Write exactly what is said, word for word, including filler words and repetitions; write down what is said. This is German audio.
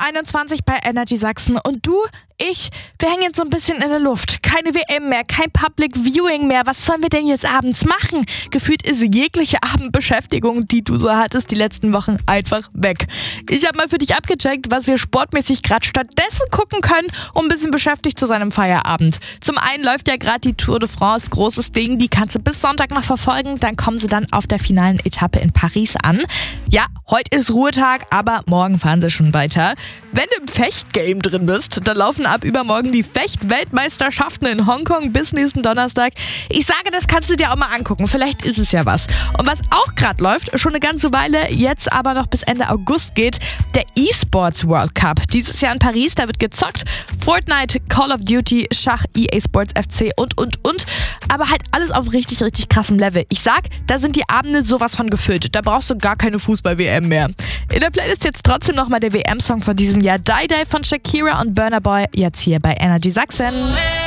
einundzwanzig bei Energy Sachsen und du, ich, wir hängen jetzt so ein bisschen in der Luft. Keine W M mehr, kein Public Viewing mehr. Was sollen wir denn jetzt abends machen? Gefühlt ist jegliche Abendbeschäftigung, die du so hattest, die letzten Wochen einfach weg. Ich habe mal für dich abgecheckt, was wir sportmäßig gerade stattdessen gucken können, um ein bisschen beschäftigt zu sein im Feierabend. Zum einen läuft ja gerade die Tour de France, großes Ding, die kannst du bis Sonntag noch verfolgen. Dann kommen sie dann auf der finalen Etappe in Paris an. Ja, heute ist Ruhetag, aber morgen fahren sie schon weiter. Wenn du im Fechtgame drin bist, dann laufen ab übermorgen die Fecht-Weltmeisterschaften in Hongkong bis nächsten Donnerstag. Ich sage, das kannst du dir auch mal angucken. Vielleicht ist es ja was. Und was auch gerade läuft, schon eine ganze Weile, jetzt aber noch bis Ende August geht, der E-Sports World Cup. Dieses Jahr in Paris, da wird gezockt. Fortnite, Call of Duty, Schach, E A Sports F C und, und, und. Aber halt alles auf richtig, richtig krassem Level. Ich sag, da sind die Abende sowas von gefüllt. Da brauchst du gar keine Fußball-W M mehr. In der Playlist jetzt trotzdem nochmal der W M-Song von diesem Jahr, Die Die von Shakira und Burna Boy, jetzt hier bei Energy Sachsen.